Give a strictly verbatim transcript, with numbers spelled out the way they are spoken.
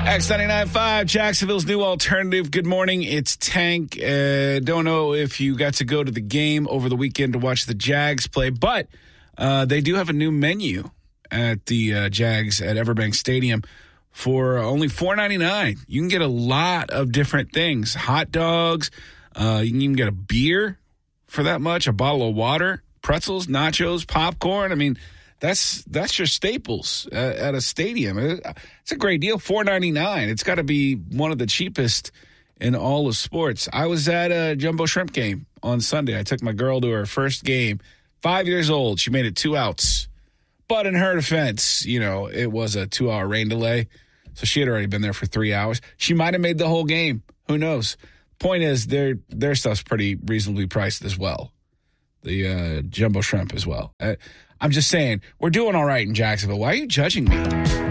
X ninety-nine point five, Jacksonville's new alternative. Good morning. It's Tank. Uh, don't know if you got to go to the game over the weekend to watch the Jags play, but uh, they do have a new menu at the uh, Jags at Everbank Stadium for only four ninety-nine. You can get a lot of different things. Hot dogs. Uh, you can even get a beer for that much, a bottle of water, pretzels, nachos, popcorn. I mean, That's that's your staples uh, at a stadium. It's a great deal, four ninety-nine. It's got to be one of the cheapest in all of sports. I was at a Jumbo Shrimp game on Sunday. I took my girl to her first game, five years old. She made it two outs. But in her defense, you know, it was a two-hour rain delay, so she had already been there for three hours. She might have made the whole game. Who knows? Point is, their their stuff's pretty reasonably priced as well. The uh, Jumbo Shrimp as well. Uh, I'm just saying, we're doing all right in Jacksonville. Why are you judging me?